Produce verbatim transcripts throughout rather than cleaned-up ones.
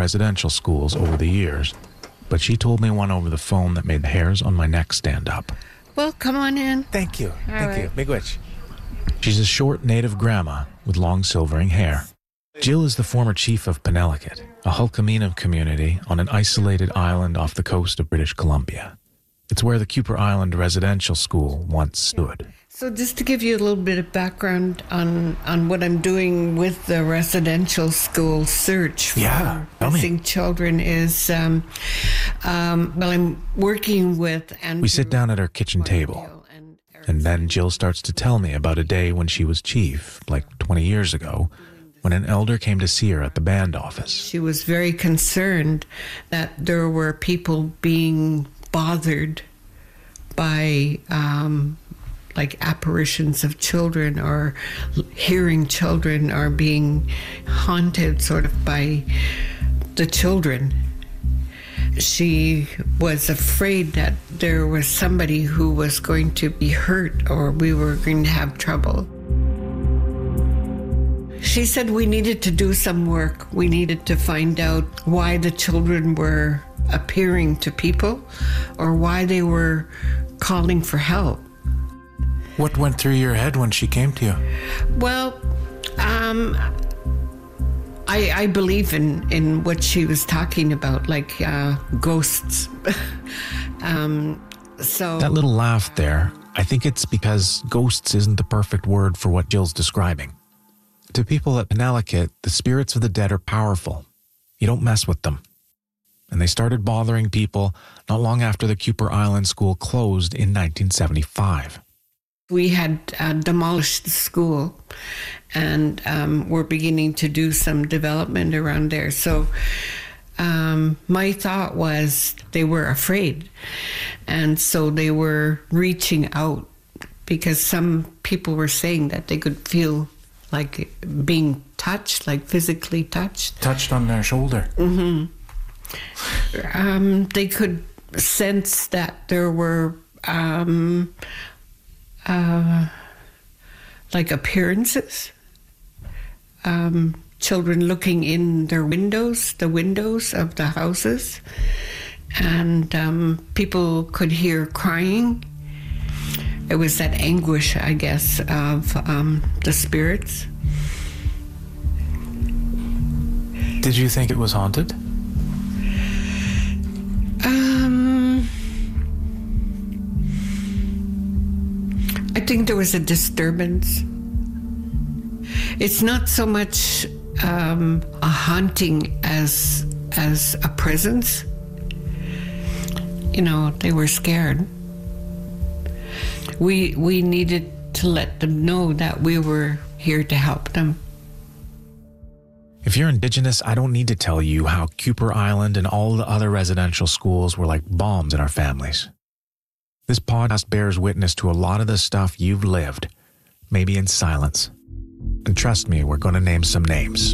residential schools over the years, but she told me one over the phone that made the hairs on my neck stand up. Well, come on in. Thank you. All Thank right. you. Miigwech. She's a short native grandma with long silvering hair. Jill is the former chief of Penelakut, a Hulkaminam community on an isolated island off the coast of British Columbia. It's where the Cooper Island Residential School once stood. So just to give you a little bit of background on, on what I'm doing with the residential school search for Yeah, tell me. missing children is, um, um, well, I'm working with Andrew. We sit down at our kitchen table, and Eric and then Jill starts to tell me about a day when she was chief, like twenty years ago, when an elder came to see her at the band office. She was very concerned that there were people being bothered by um, like apparitions of children, or hearing children, or being haunted sort of by the children. She was afraid that there was somebody who was going to be hurt, or we were going to have trouble. She said we needed to do some work. We needed to find out why the children were appearing to people, or why they were calling for help. What went through your head when she came to you? Well, um, I, I believe in, in what she was talking about, like uh, ghosts. um, so That little laugh there, I think it's because ghosts isn't the perfect word for what Jill's describing. To people at Penelakut, the spirits of the dead are powerful. You don't mess with them. And they started bothering people not long after the Cooper Island School closed in nineteen seventy-five. we had uh, demolished the school, and um, we're beginning to do some development around there. So um, my thought was they were afraid, and so they were reaching out, because some people were saying that they could feel like being touched, like physically touched. Touched on their shoulder. Mm-hmm. Um, they could sense that there were um, uh, like appearances. Um, children looking in their windows, the windows of the houses, and um, people could hear crying. It was that anguish, I guess, of um, the spirits. Did you think it was haunted? Um, I think there was a disturbance. It's not so much um, a haunting as as a presence. You know, they were scared. We we needed to let them know that we were here to help them. If you're Indigenous, I don't need to tell you how Cooper Island and all the other residential schools were like bombs in our families. This podcast bears witness to a lot of the stuff you've lived, maybe in silence. And trust me, we're going to name some names.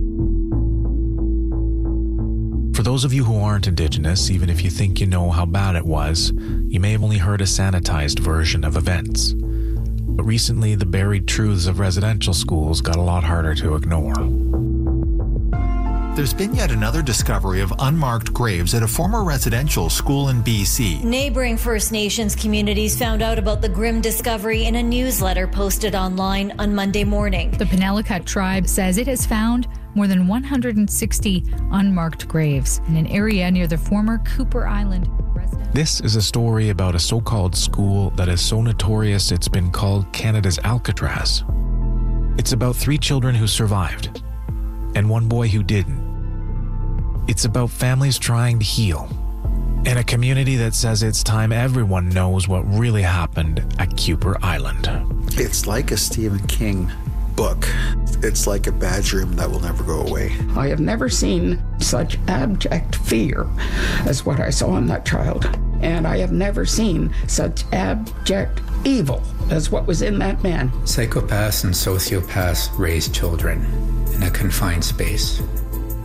For those of you who aren't Indigenous, even if you think you know how bad it was, you may have only heard a sanitized version of events. But recently, the buried truths of residential schools got a lot harder to ignore. There's been yet another discovery of unmarked graves at a former residential school in B C. Neighboring First Nations communities found out about the grim discovery in a newsletter posted online on Monday morning. The Penelakut tribe says it has found more than one hundred sixty unmarked graves in an area near the former Cooper Island residence. This is a story about a so-called school that is so notorious it's been called Canada's Alcatraz. It's about three children who survived and one boy who didn't. It's about families trying to heal, and a community that says it's time everyone knows what really happened at Cooper Island. It's like a Stephen King book. It's like a bad dream that will never go away. I have never seen such abject fear as what I saw in that child. And I have never seen such abject evil as what was in that man. Psychopaths and sociopaths raise children in a confined space.